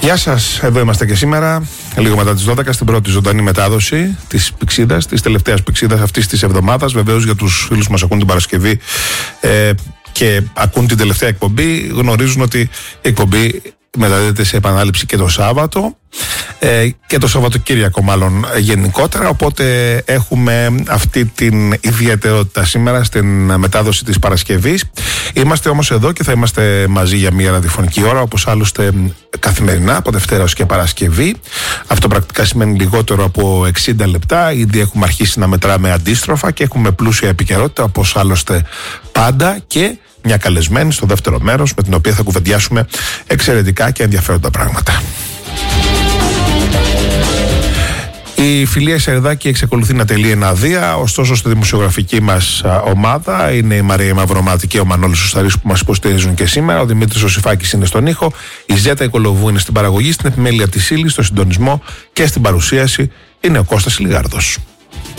Γεια σας, εδώ είμαστε και σήμερα, λίγο μετά τις 12, στην πρώτη ζωντανή μετάδοση της Πηξίδας, της τελευταίας Πηξίδας αυτής της εβδομάδας. Βεβαίως για τους φίλους που μας ακούν την Παρασκευή και ακούν την τελευταία εκπομπή, γνωρίζουν ότι η εκπομπή μεταδίδεται σε επανάληψη και το Σάββατο και το Σαββατοκύριακο μάλλον γενικότερα, οπότε έχουμε αυτή την ιδιαιτερότητα σήμερα στην μετάδοση της Παρασκευής. Είμαστε όμως εδώ και θα είμαστε μαζί για μια ραδιοφωνική ώρα, όπως άλλωστε καθημερινά από Δευτέρα ως και Παρασκευή. Αυτό πρακτικά σημαίνει λιγότερο από 60 λεπτά. Ήδη έχουμε αρχίσει να μετράμε αντίστροφα και έχουμε πλούσια επικαιρότητα, όπως άλλωστε πάντα, και μια καλεσμένη στο δεύτερο μέρος με την οποία θα κουβεντιάσουμε εξαιρετικά και ενδιαφέροντα πράγματα. Η φιλία Σερδάκη εξακολουθεί να τελεί εναδεία, ωστόσο στη δημοσιογραφική μας ομάδα είναι η Μαρία Μαυρομάτη και ο Μανώλης Σωσταρής που μας υποστηρίζουν και σήμερα. Ο Δημήτρης Οσιφάκης είναι στον ήχο, η Ζέτα Οικολογού είναι στην παραγωγή, στην επιμέλεια της ύλης, στο συντονισμό και στην παρουσίαση είναι ο Κώστας Λιγάρδος.